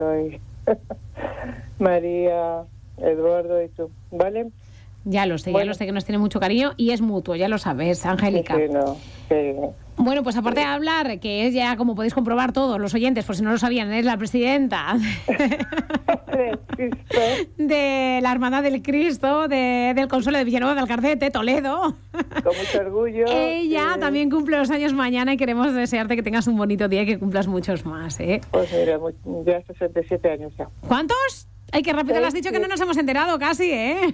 soy María, Eduardo y tú, ¿vale? Ya lo sé que nos tiene mucho cariño y es mutuo, ya lo sabes, Angélica. Sí. Bueno, pues aparte de hablar, que es ya, como podéis comprobar todos los oyentes, por si no lo sabían, es la presidenta de la Hermandad del Cristo, del Consuelo de Villanueva de Alcarcete, Toledo. Con mucho orgullo. Ella también cumple los años mañana y queremos desearte que tengas un bonito día y que cumplas muchos más, ¿eh? Pues mira, ya 67 años ya. ¿Cuántos? Ay, qué rápido lo has dicho que no nos hemos enterado casi, ¿eh?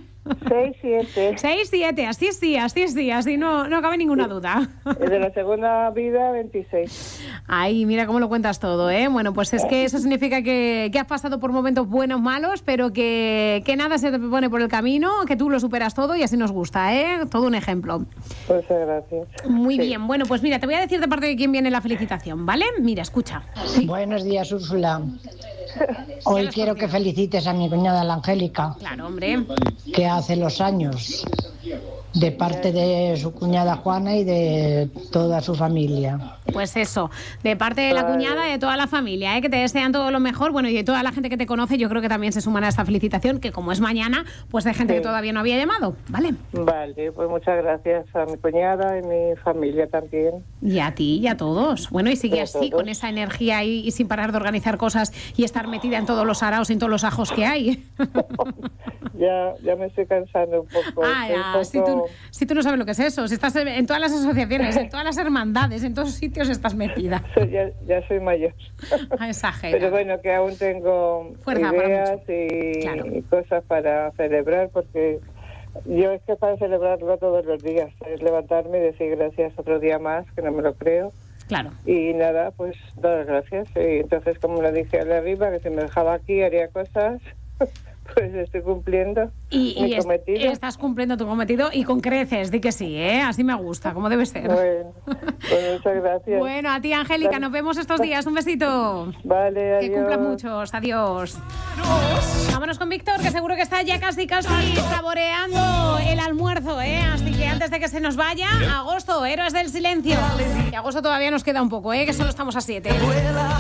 6-7, así no cabe ninguna duda. De la segunda vida, 26. Ay, mira cómo lo cuentas todo, ¿eh? Bueno, pues es que eso significa que has pasado por momentos buenos, malos, pero que nada se te pone por el camino, que tú lo superas todo y así nos gusta, ¿eh? Todo un ejemplo. Muchas gracias. Muy bien, bueno, pues mira, te voy a decir de parte de quién viene la felicitación, ¿vale? Mira, escucha. Buenos días, Úrsula. Hoy quiero que felicites a mi cuñada, la Angélica. Claro, hombre. Que hace los años, de parte de su cuñada Juana y de toda su familia. Pues eso, de parte de la cuñada y de toda la familia, que te desean todo lo mejor, bueno, y de toda la gente que te conoce, yo creo que también se suman a esta felicitación, que como es mañana, pues hay gente que todavía no había llamado, ¿vale? Vale, pues muchas gracias a mi cuñada y mi familia también. Y a ti y a todos. Bueno, y sigue así, con esa energía y sin parar de organizar cosas y estar metida en todos los araos y en todos los ajos que hay. Ya me estoy cansando un poco. Si tú no sabes lo que es eso, si estás en todas las asociaciones, en todas las hermandades, en todos sitios estás metida. Ya soy mayor. Exagera. Pero bueno, que aún tengo fuerza ideas y cosas para celebrar, porque yo es que para celebrarlo todos los días, es levantarme y decir gracias otro día más, que no me lo creo. Claro. Y nada, pues dar las gracias. Y entonces, como le dije de arriba, que si me dejaba aquí haría cosas, pues estoy cumpliendo mi cometido. Estás cumpliendo tu cometido y con creces, di que sí, ¿eh? Así me gusta, como debe ser. Bueno, pues muchas gracias. Bueno, a ti, Angélica, nos vemos estos días. Un besito. Vale, adiós. Que cumpla muchos. Adiós. Vámonos con Víctor, que seguro que está ya casi saboreando el almuerzo, ¿eh? Así que antes de que se nos vaya, agosto, Héroes del Silencio. Y agosto todavía nos queda un poco, ¿eh? Que solo estamos a 7.